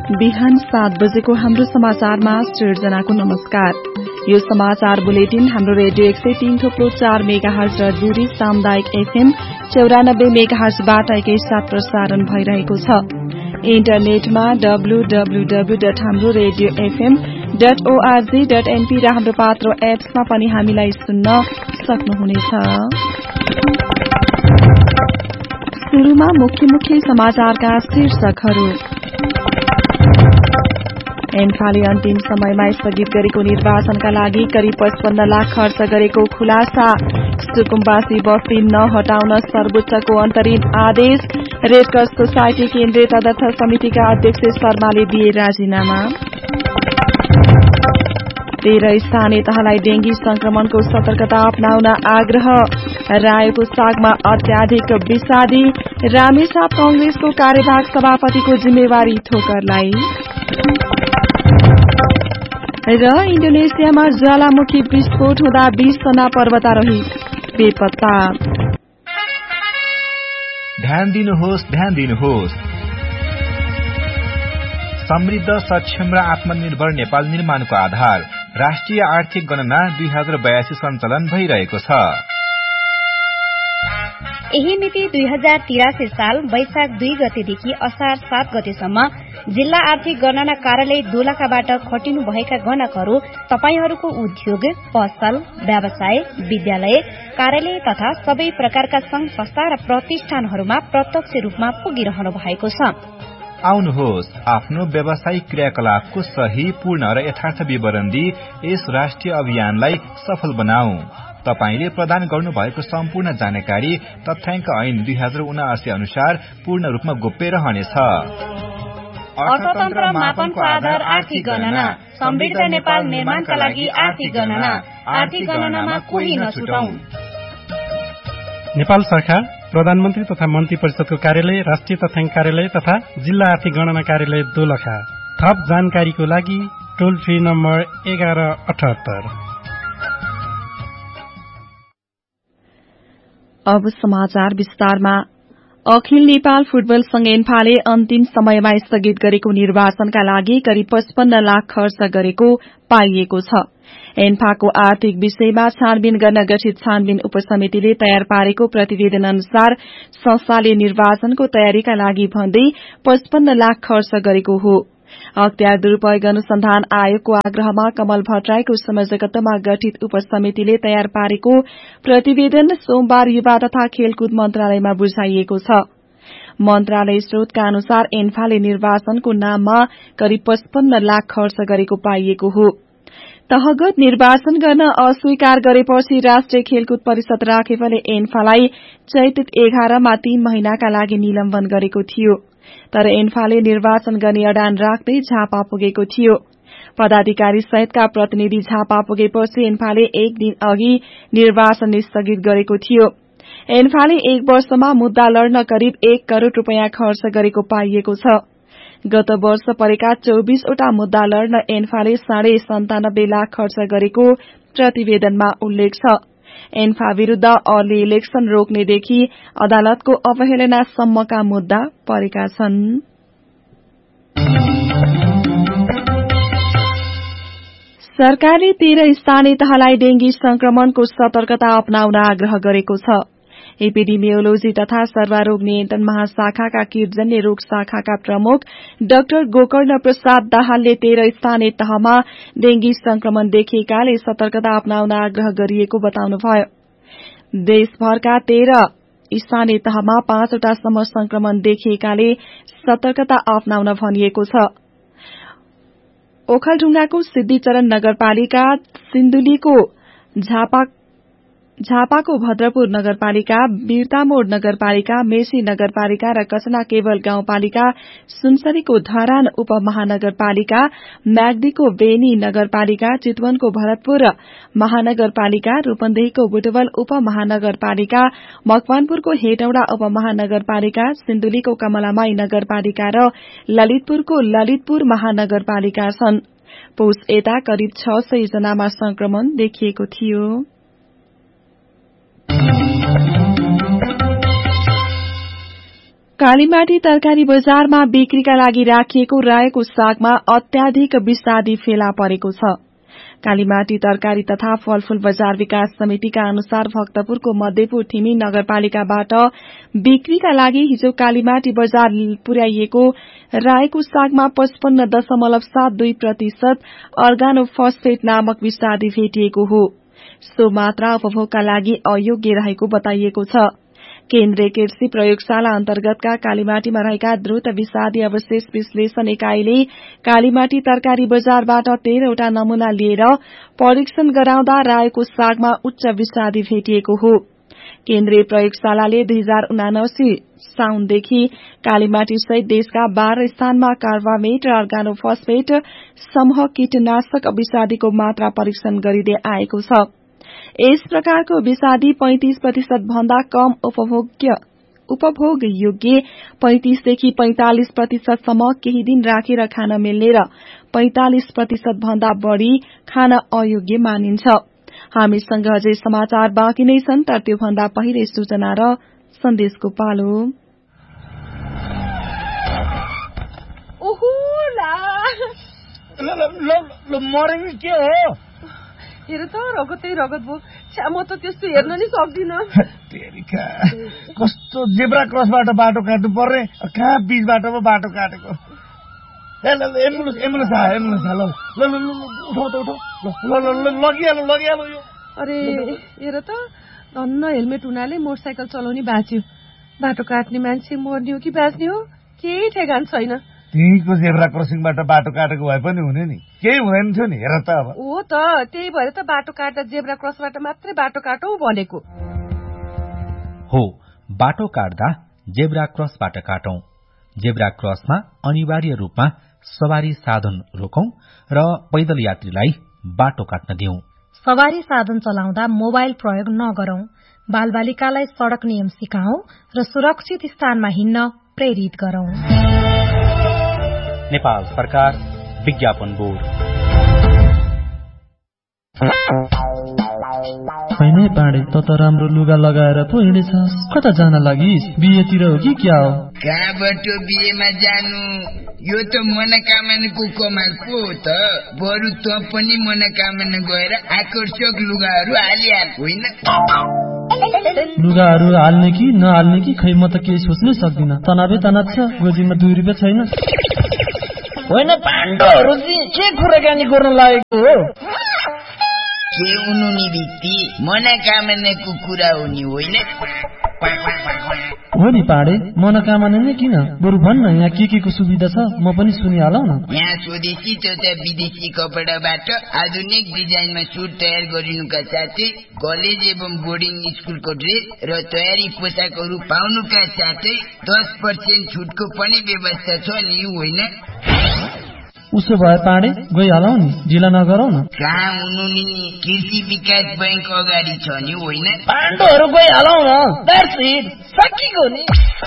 बिहान 7 बजेको हाम्रो समाचारमा सृजनाको नमस्कार। यो समाचार बुलेटिन हाम्रो रेडियो 103.4 मेगाहर्ज र दूरी सामुदायिक एफएम 94 मेगाहर्जबाट एकैसाथ प्रसारण भइरहेको छ। इन्टरनेटमा www.hamroradiofm.org.np र हाम्रो पात्रो एप्समा पनि हामीलाई सुन्न सक्नुहुनेछ। सुरुमा मुख्य समाचारका शीर्षकहरू। एन्फाले अन्तिम समयमा स्थगित गरेको निर्वाचनका लागि करिब 55 लाख खर्च गरेको खुलासा। सुकुम्बासी बस्ती नहटाउन सर्वोच्चको अन्तरिम आदेश। रेडक्रस सोसाइटी केन्द्रीय तदर्थ समितिका अध्यक्ष शर्माले दिए राजीनामा। 13 स्थानीय तहलाई डेंगी संक्रमणको सतर्कता अपनाउन आग्रह। रायोको सागमा अत्याधिक विषादी। रामेछाप कांग्रेसको कार्यवाहक सभापतिको जिम्मेवारी ठोकरलाई। र इन्डोनेसियामा ज्वालामुखी विस्फोट हुँदा 20 जना पर्वतारोही बेपत्ता। ध्यान दिनुहोस्। समृद्ध, सक्षम र आत्मनिर्भर नेपाल निर्माणको आधार राष्ट्रिय आर्थिक गणना 2082 सञ्चालन भइरहेको छ। यही मिति 2083 साल वैशाख 2 गतेदेखि असार 7 गतेसम्म जिल्ला आर्थिक गणना कार्यालय दोलखाबाट खटिनु भएका गणकहरू तपाईहरूको उद्योग, पसल, व्यवसाय, विद्यालय, कार्यालय तथा सबै प्रकारका संघ संस्था र प्रतिष्ठानहरूमा प्रत्यक्ष रूपमा पुगिरहनु भएको छ। आउनुहोस्, आफ्नो व्यावसायिक क्रियाकलापको सही, पूर्ण र यथार्थ विवरण दिई यस राष्ट्रिय अभियानलाई सफल बनाऊ। तपाईले प्रदान गर्नुभएको सम्पूर्ण जानकारी तथ्याङ्क ऐन 2079 अनुसार पूर्ण रूपमा गोप्य रहनेछ। अर्थतन्त्र मापनको आधार आर्थिक गणना, समृद्ध नेपाल निर्माणका लागि आर्थिक गणना, आर्थिक गणनामा कोही नछुटौं। नेपाल सरकार, प्रधानमन्त्री तथा मन्त्री परिषदको कार्यालय, राष्ट्रिय तथ्याङ्क कार्यालय तथा जिल्ला आर्थिक गणना कार्यालय दोलखा। थप जानकारीको लागि टोल फ्री नम्बर 1178। अब समाचार विस्तारमा। अखिल नेपाल फुटबल संघ एन्फाले अन्तिम समयमा स्थगित गरेको निर्वाचनका लागि करिब 55 लाख खर्च गरेको पाइएको छ। एन्फाको आर्थिक विषयमा छानबिन गर्न गठित छानबिन उपसमितिले तयार पारेको प्रतिवेदन अनुसार संस्थाले निर्वाचनको तयारीका लागि भन्दै 55 लाख खर्च गरेको हो। अख्तियार दुरूपयोग अनुसन्धान आयोगको आग्रहमा कमल भट्टराईको संयोजकत्वमा गठित उपसमितिले तयार पारेको प्रतिवेदन सोमबार युवा तथा खेलकुद मन्त्रालयमा बुझाइएको छ। मन्त्रालय स्रोतका अनुसार एन्फाले निर्वाचनको नाममा करिब 55 लाख खर्च गरेको पाइएको हो। तहगत निर्वाचन गर्न अस्वीकार गरेपछि राष्ट्रिय खेलकुद परिषद राखेपले एन्फालाई चैत 11 मा 3 महिनाका लागि निलम्बन गरेको थियो। तर एन्फाले निर्वाचन गर्ने अडान राख्दै झापा पुगेको थियो। पदाधिकारी सहितका प्रतिनिधि झापा पुगेपछि एन्फाले 1 दिन अघि निर्वाचन स्थगित गरेको थियो। एन्फाले 1 वर्षमा मुद्दा लड्न करिब 1 करोड़ रूपियाँ खर्च गरेको पाइएको छ। गत वर्ष परेका 24 वटा मुद्दा लड्न एन्फाले 97.5 लाख खर्च गरेको प्रतिवेदनमा उल्लेख छ। एन्फा विरूद्ध अर्ली इलेक्शन रोक्नेदेखि अदालतको अवहेलनासम्मका मुद्दा परेका छन्। सरकारले 13 स्थानीय तहलाई डेंगी संक्रमणको सतर्कता अपनाउन आग्रह गरेको छ। एपिडेमियोलोजी तथा सर्वरोग नियन्त्रण महाशाखाका कीटजन्य रोग शाखाका प्रमुख डाक्टर गोकर्ण प्रसाद दाहालले 13 स्थानीय तहमा डेंगी संक्रमण देखिएकाले सतर्कता अपनाउन आग्रह गरिएको बताउनुभयो। देशभरका 13 स्थानीय तहमा 5 वटासम्म संक्रमण देखिएकाले सतर्कता अपनाउन भनिएको छ। ओखलढुङ्गाको सिद्धिचरण नगरपालिका, सिन्धुलीको झापाको भद्रपुर नगरपालिका, बिर्तामोड़ नगरपालिका, मेची नगरपालिका र कचना केवल गाउँपालिका, सुनसरीको धरान उपमहानगरपालिका, म्याग्दीको बेनी नगरपालिका, चितवनको भरतपुर महानगरपालिका, रूपन्देहीको बुटवल उपमहानगरपालिका, मकवानपुरको हेटौडा उपमहानगरपालिका, सिन्धुलीको कमलामाई नगरपालिका र ललितपुरको ललितपुर महानगरपालिका छन्। पुस यता करिब 600 जनामा संक्रमण देखिएको थियो। कालीमाटी तरकारी बजारमा बिक्रीका लागि राखिएको रायोको सागमा अत्याधिक विषादी फेला परेको छ। कालीमाटी तरकारी तथा फलफूल बजार विकास समितिका अनुसार भक्तपुरको मध्यपुर ठिमी नगरपालिकाबाट बिक्रीका लागि हिजो कालीमाटी बजार पुर्याइएको रायोको सागमा 55.72% अर्गानोफस्फेट नामक विषादी भेटिएको हो। सो मात्रा उपभोगका लागि अयोग्य रहेको बताइएको छ। केन्द्रीय कृषि प्रयोगशाला अन्तर्गतका कालीमाटीमा रहेका द्रुत विषादी अवशेष विश्लेषण एकाइले कालीमाटी तरकारी बजारबाट 13 वटा नमूना लिएर परीक्षण गराउँदा रायोको सागमा उच्च विषादी भेटिएको हो। केन्द्रीय प्रयोगशालाले 2079 साउनदेखि कालीमाटी सहित देशका 12 स्थानमा कार्बामेट र अर्गानोफस्फेट समूह कीटनाशक विषादीको मात्रा परीक्षण गरिँदै आएको छ। यस प्रकारको विषादी 35% भन्दा कम उपभोग योग्य, 35 देखि 45% सम्म केही दिन राखेर खान मिल्ने र 45% भन्दा बढ़ी खान अयोग्य मानिन्छ। हामीसँग अझै समाचार बाँकी नै छन्, तर त्योभन्दा पहिले सूचना र सन्देशको पालो। मरेको के हो? हेर त रगतै रगत भयो। म त त्यस्तो हेर्न नि सक्दिन। कस्तो जेब्रा क्रसबाट बाटो काट्नु पर्ने, कहाँ बीचबाट पो बाटो काटेको। एम्बुलेन्स आयो। लगिहाल्नु यो। अरे हेर त, धन्न हेलमेट हुनाले मोटरसाइकल चलाउने बाँच्यो। बाटो काट्ने मान्छे मर्ने हो कि बाँच्ने हो केही ठेगान छैन। त्यहीको जेब्रा क्रसिङबाट बाटो काटेको भए पनि हुने नि, केही हुँदैन थियो नि। हेर त अब हो त, त्यही भएर त बाटो काट्दा जेब्रा क्रसबाट मात्रै बाटो काटौ भनेको हो। बाटो काट्दा जेब्रा क्रसबाट काटौं। जेब्रा क्रसमा अनिवार्य रूपमा सवारी साधन रोकौं र पैदल यात्रीलाई बाटो काट्न दिउँ। सवारी साधन चलाउँदा मोबाइल प्रयोग नगरौं। बालबालिकालाई सड़क नियम सिकाउँ र सुरक्षित स्थानमा हिँड्न प्रेरित गरौं। नेपाल सरकार, विज्ञापन बोर्ड। हैन पाडे, त राम्रो लुगा लगाएर पो हिँडेछस्। कता जान लागिस्? बिहेतिर हो कि क्या हो? कहाँबाट बिहेमा जानु? यो त मनोकामनाको कमाल पो हो त। बरु त पनि मनोकामना गएर आकर्षक लुगाहरू हालिहाल, होइन? लुगाहरू हाल्ने कि नहाल्ने कि खै, म त केही सोच्नै सक्दिन। तनावै तनाव छ। गोजीमा 2 रुपियाँ छैन। होइन पाण्डोहरू के कुराकानी गर्न लागेको हो? के हुनु नि भित्ति, मनोकामनाको कुरा हो नि, होइन? हो नि पाडे, मनोकामना नै किन, बरु भन्न यहाँ के को सुविधा छ, म पनि सुनिहालौ न। यहाँ स्वदेशी तथा विदेशी कपडाबाट आधुनिक डिजाइनमा सुट तयार गरिनुका साथै कलेज एवं बोर्डिङ स्कुलको ड्रेस र तयारी पोसाकहरू पाउनुका साथै 10% छुटको पनि व्यवस्था छ नि, होइन? उसो भए पाडे गइहालौ नि, ढिला नगरौ न। कहाँ हुनु नि, कृषि विकास बैंक अगाडि छ नि, होइन? पाण्डोहरू गइहालौ न, द्याट्स इट, सकिगयो नि।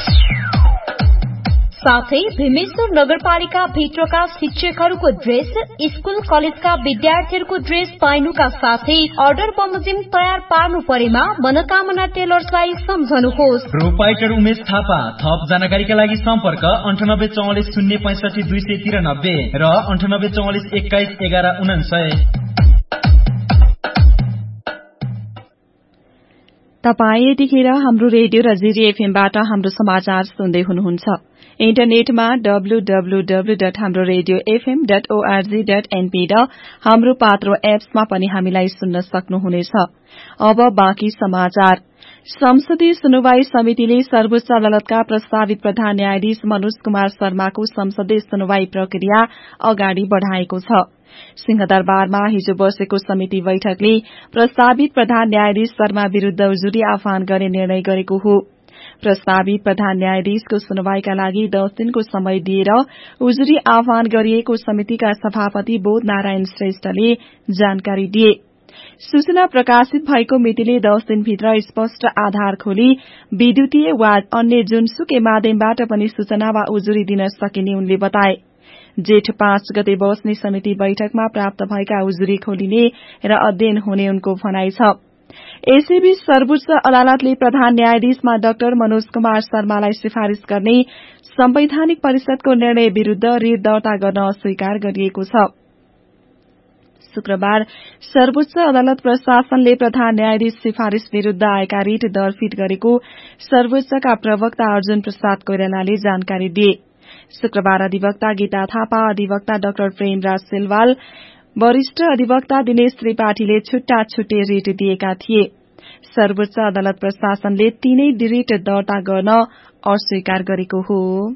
साथै भीमेश्वर नगरपालिका भित्रका शिक्षकहरूको ड्रेस, स्कुल कलेजका विद्यार्थीहरूको ड्रेस पाइनुका साथै अर्डर बमोजिम तयार पार्नु परेमा मनोकामना टेलर्सलाई सम्झनुहोस्। प्रोपाइटर उमेश थापा। थप जानकारीका लागि सम्पर्क 9844 065 293 र 9844 21 11 99। तपाई यतिखेर हाम्रो रेडियो र जीरी एफएमबाट हाम्रो समाचार सुन्दै हुनुहुन्छ। इन्टरनेटमा www.hamroradiofm.org.np र हाम्रो पात्रो एप्समा पनि हामीलाई सुन्न सक्नुहुनेछ। अब बाँकी समाचार। संसदीय सुनवाई समितिले सर्वोच्च अदालतका प्रस्तावित प्रधान न्यायाधीश मनोज कुमार शर्माको संसदीय सुनवाई प्रक्रिया अगाडि बढ़ाएको छ। सिंहदरबारमा हिजो बसेको समिति बैठकले प्रस्तावित प्रधान न्यायाधीश शर्मा विरूद्ध उजुरी आह्वान गर्ने निर्णय गरेको हो। प्रस्तावित प्रधान न्यायाधीशको सुनवाईका लागि 10 दिनको समय दिएर उजुरी आह्वान गरिएको समितिका सभापति बोध नारायण श्रेष्ठले जानकारी दिए। सूचना प्रकाशित भएको मितिले 10 दिनभित्र स्पष्ट आधार खोली विद्युतीय वा अन्य जुनसुकै माध्यमबाट पनि सूचना वा उजुरी दिन सकिने उनले बताए। जेठ 5 गते बस्ने समिति बैठकमा प्राप्त भएका उजुरी खोलिने र अध्ययन हुने उनको भनाइ छ। यसैबीच सर्वोच्च अदालतले प्रधान न्यायाधीशमा डाक्टर मनोज कुमार शर्मालाई सिफारिश गर्ने संवैधानिक परिषदको निर्णय विरूद्ध रिट दर्ता गर्न अस्वीकार गरिएको छ। शुक्रबार सर्वोच्च अदालत प्रशासनले प्रधान न्यायाधीश सिफारिश विरूद्ध आएका रिट दरफिट गरेको सर्वोच्चका प्रवक्ता अर्जुन प्रसाद कोइरालाले जानकारी दिए। शुक्रबार अधिवक्ता गीता थापा, अधिवक्ता डाक्टर प्रेमराज सिलवाल, वरिष्ठ अधिवक्ता दिनेश त्रिपाठीले छुट्टा छुट्टै रिट दिएका थिए। सर्वोच्च अदालत प्रशासनले तीनै रिट दर्ता गर्न अस्वीकार गरेको हो।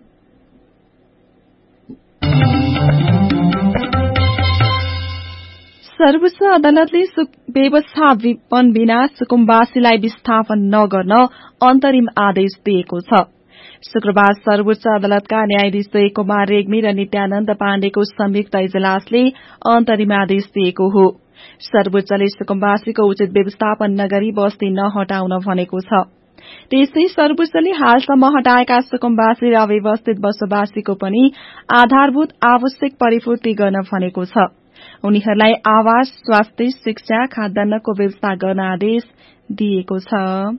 सर्वोच्च अदालतले व्यवस्थापन बिना सुकुम्बासीलाई विस्थापन नगर्न अन्तरिम आदेश दिएको छ। शुक्रबार सर्वोच्च अदालतका न्यायाधीश जय कुमार रेग्मी र नित्यानन्द पाण्डेको संयुक्त इजलासले अन्तरिम आदेश दिएको हो। सर्वोच्चले सुकुम्बासीको उचित व्यवस्थापन नगरी बस्ती नहटाउन भनेको छ। त्यसै सर्वोच्चले हालसम्म हटाएका सुकुम्बासी र अव्यवस्थित बसोबासीको पनि आधारभूत आवश्यक परिपूर्ति गर्न भनेको छ। उनीहरूलाई आवास, स्वास्थ्य, शिक्षा, खाद्यान्नको व्यवस्था गर्न आदेश दिएको छ।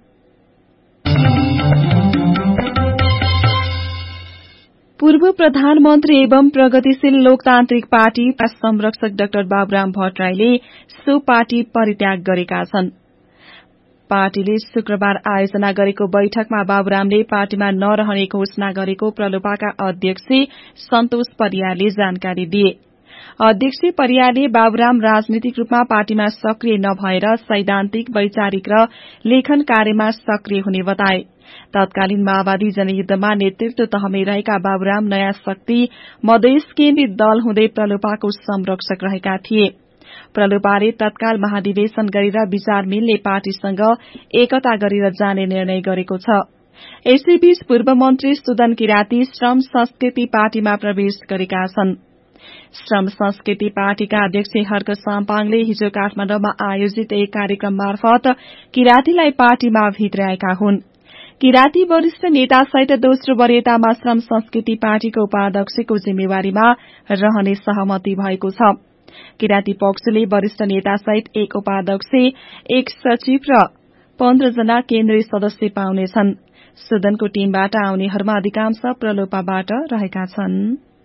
पूर्व प्रधानमन्त्री एवं प्रगतिशील लोकतान्त्रिक पार्टी संरक्षक डाक्टर बाबुराम भट्टराईले सो पार्टी परित्याग गरेका छन्। पार्टीले शुक्रबार आयोजना गरेको बैठकमा बाबुरामले पार्टीमा नरहने घोषणा गरेको प्रलोपाका अध्यक्ष सन्तोष परियारले जानकारी दिए। अध्यक्ष परियारले बाबुराम राजनीतिक रूपमा पार्टीमा सक्रिय नभएर सैद्धान्तिक, वैचारिक र लेखन कार्यमा सक्रिय हुने बताए। तत्कालीन माओवादी जनयुद्धमा नेतृत्व तहमै रहेका बाबुराम नयाँ शक्ति मधेस केन्द्रित दल हुँदै प्रलोपाको संरक्षक रहेका थिए। प्रलोपाले तत्काल महाधिवेशन गरेर विचार मिल्ने पार्टीसँग एकता गरेर जाने निर्णय गरेको छ। यसैबीच पूर्व मन्त्री सुदन किराती श्रम संस्कृति पार्टीमा प्रवेश गरेका छन्। श्रम संस्कृति पार्टीका अध्यक्ष हर्क साम्पाङले हिजो काठमाडौँमा आयोजित एक कार्यक्रम मार्फत किरातीलाई पार्टीमा भित्र्याएका हुन्। किराती वरिष्ठ नेतासहित दोस्रो वरियतामा श्रम संस्कृति पार्टीको उपाध्यक्षको जिम्मेवारीमा रहने सहमति भएको छ। किराती पक्षले वरिष्ठ नेतासहित एक उपाध्यक्ष, एक सचिव र 15 जना केन्द्रीय सदस्य पाउनेछन्। सुदनको टीमबाट आउनेहरूमा अधिकांश प्रलोपाबाट रहेका छन्।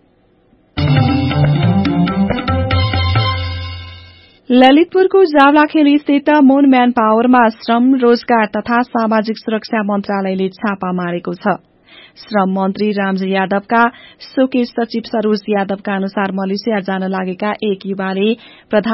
ललितपुरको जावलाखेल स्थित मून म्यान पावरमा श्रम, रोजगार तथा सामाजिक सुरक्षा मन्त्रालयले छापा मारेको छ। श्रम मन्त्री रामजी यादवका शोकेस सचिव सरोज यादवका अनुसार मलेसिया जान लागेका एक युवाले